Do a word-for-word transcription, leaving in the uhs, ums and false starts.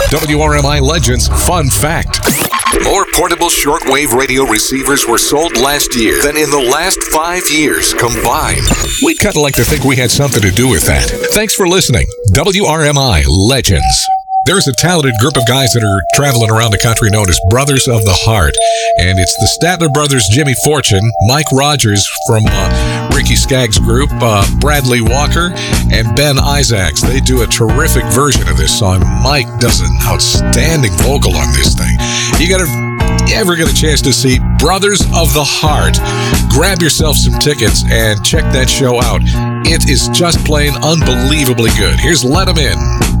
W R M I Legends Fun Fact. More portable shortwave radio receivers were sold last year than in the last five years combined. We'd kind of like to think we had something to do with that. Thanks for listening. W R M I Legends. There's a talented group of guys that are traveling around the country known as Brothers of the Heart. And it's the Statler brothers, Jimmy Fortune, Mike Rogers from uh, Ricky Skaggs' group, uh, Bradley Walker, and Ben Isaacs. They do a terrific version of this song. Mike does an outstanding vocal on this thing. You gotta, you ever get a chance to see Brothers of the Heart, grab yourself some tickets and check that show out. It is just plain unbelievably good. Here's Let 'Em In.